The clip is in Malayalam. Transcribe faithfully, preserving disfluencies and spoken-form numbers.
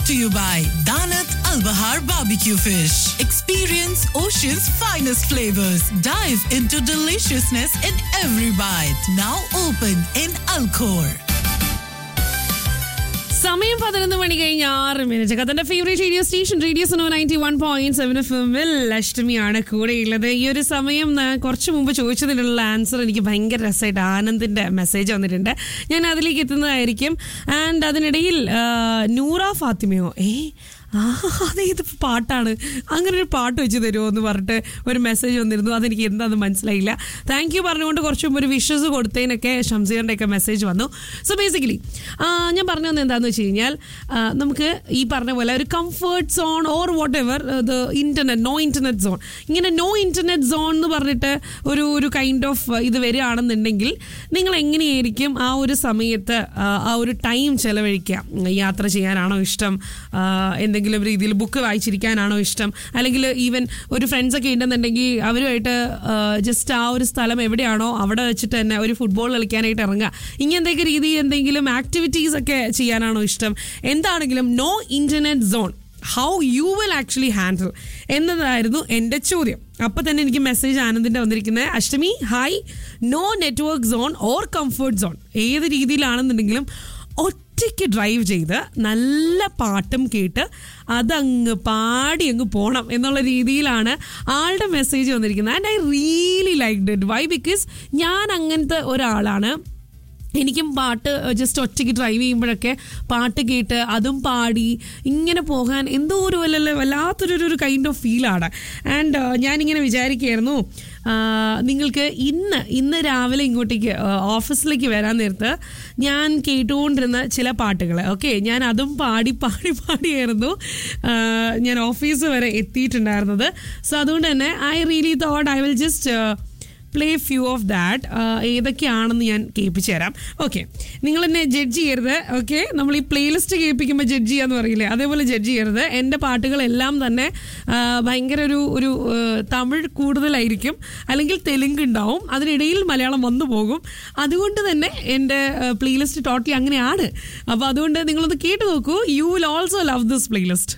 to you by Danat Al Bahar Barbecue Fish. Experience Ocean's finest flavors. Dive into deliciousness in every bite. Now open in Alcor. സമയം പതിനൊന്ന് മണി കഴിഞ്ഞ് ആറ് minute കഥന്റെ favourite radio station radio Suno ninety one point seven F എമ്മിൽ അഷ്ടമിയാണ് കൂടെയുള്ളത്. ഈ ഒരു സമയം കുറച്ച് മുമ്പ് ചോദിച്ചതിനുള്ള ആൻസർ എനിക്ക് ഭയങ്കര രസമായിട്ട് ആനന്ദിന്റെ മെസ്സേജ് വന്നിട്ടുണ്ട്. ഞാൻ അതിലേക്ക് എത്തുന്നതായിരിക്കും. ആൻഡ് അതിനിടയിൽ നൂറ ഫാത്തിമയോ ഏ ആ അതേത് പാട്ടാണ്, അങ്ങനെ ഒരു പാട്ട് വെച്ച് തരുമോ എന്ന് പറഞ്ഞിട്ട് ഒരു മെസ്സേജ് വന്നിരുന്നു. അതെനിക്ക് എന്താണെന്ന് മനസ്സിലായില്ല. താങ്ക് യു പറഞ്ഞുകൊണ്ട് കുറച്ച് മുമ്പ് ഒരു വിഷസ് കൊടുത്തതിനൊക്കെ ഷംസീറിൻ്റെ ഒക്കെ മെസ്സേജ് വന്നു. സോ ബേസിക്കലി ഞാൻ പറഞ്ഞു വന്നത് എന്താണെന്ന് വെച്ച് കഴിഞ്ഞാൽ നമുക്ക് ഈ പറഞ്ഞ പോലെ ഒരു comfort zone or what ever the internet no internet zone, ഇങ്ങനെ നോ ഇൻ്റർനെറ്റ് സോൺ എന്ന് പറഞ്ഞിട്ട് ഒരു ഒരു കൈൻഡ് ഓഫ് ഇത് വരികയാണെന്നുണ്ടെങ്കിൽ നിങ്ങൾ എങ്ങനെയായിരിക്കും ആ ഒരു സമയത്ത് ആ ഒരു ടൈം ചെലവഴിക്കുക? യാത്ര ചെയ്യാനാണോ ഇഷ്ടം? എന്തെങ്കിലും രീതിയിൽ ബുക്ക് വായിച്ചിരിക്കാനാണോ ഇഷ്ടം? അല്ലെങ്കിൽ ഈവൻ ഒരു ഫ്രണ്ട്സൊക്കെ ഉണ്ടെന്നുണ്ടെങ്കിൽ അവരുമായിട്ട് ജസ്റ്റ് ആ ഒരു സ്ഥലം എവിടെയാണോ അവിടെ വെച്ചിട്ട് തന്നെ ഒരു ഫുട്ബോൾ കളിക്കാനായിട്ട് ഇറങ്ങുക, ഇങ്ങനത്തെയൊക്കെ രീതിയിൽ എന്തെങ്കിലും ആക്ടിവിറ്റീസ് ഒക്കെ ചെയ്യാനാണോ ഇഷ്ടം? എന്താണെങ്കിലും no internet zone, how you will actually handle എന്നതായിരുന്നു എൻ്റെ ചോദ്യം. അപ്പം തന്നെ എനിക്ക് മെസ്സേജ് ആനന്ദിൻ്റെ വന്നിരിക്കുന്നത്. അഷ്ടമി hi, no network zone or comfort zone. ഏത് രീതിയിലാണെന്നുണ്ടെങ്കിലും ഒറ്റയ്ക്ക് ഡ്രൈവ് ചെയ്ത് നല്ല പാട്ടും കേട്ട് അതങ്ങ് പാടി അങ്ങ് പോകണം എന്നുള്ള രീതിയിലാണ് ആളുടെ മെസ്സേജ് വന്നിരിക്കുന്നത്. And I really like it. Y? Because ഞാൻ അങ്ങനത്തെ ഒരാളാണ്. എനിക്കും പാട്ട് ജസ്റ്റ് ഒറ്റയ്ക്ക് ഡ്രൈവ് ചെയ്യുമ്പോഴൊക്കെ പാട്ട് കേട്ട് അതും പാടി ഇങ്ങനെ പോകാൻ എന്തോ ഒരു വല്ല വല്ലാത്തൊരു ഒരു കൈൻഡ് ഓഫ് ഫീലാണ്. ആൻഡ് ഞാനിങ്ങനെ വിചാരിക്കുകയായിരുന്നു, നിങ്ങൾക്ക് ഇന്ന് ഇന്ന് രാവിലെ ഇങ്ങോട്ടേക്ക് ഓഫീസിലേക്ക് വരാൻ നേരത്ത് ഞാൻ കേട്ടുകൊണ്ടിരുന്ന ചില പാട്ടുകൾ, ഓക്കെ, ഞാൻ അതും പാടി പാടി പാടിയായിരുന്നു ഞാൻ ഓഫീസ് വരെ എത്തിയിട്ടുണ്ടായിരുന്നത്. സോ അതുകൊണ്ട് തന്നെ I really thought I will just play few of that. ഏതൊക്കെയാണെന്ന് ഞാൻ കേൾപ്പിച്ചു തരാം. ഓക്കെ, നിങ്ങൾ എന്നെ ജഡ്ജ് ചെയ്യരുത്. ഓക്കെ, നമ്മൾ ഈ പ്ലേലിസ്റ്റ് കേൾപ്പിക്കുമ്പോൾ ജഡ്ജ് ചെയ്യാന്ന് പറയില്ലേ, അതേപോലെ ജഡ്ജ് ചെയ്യരുത്. എൻ്റെ പാട്ടുകളെല്ലാം തന്നെ ഭയങ്കര ഒരു ഒരു തമിഴ് കൂടുതലായിരിക്കും, അല്ലെങ്കിൽ തെലുങ്ക് ഉണ്ടാവും, അതിനിടയിൽ മലയാളം വന്നു പോകും. അതുകൊണ്ട് തന്നെ എൻ്റെ പ്ലേലിസ്റ്റ് ടോട്ടലി അങ്ങനെയാണ്. അപ്പോൾ അതുകൊണ്ട് നിങ്ങളൊന്ന് കേട്ട് നോക്കൂ. You will also love this playlist.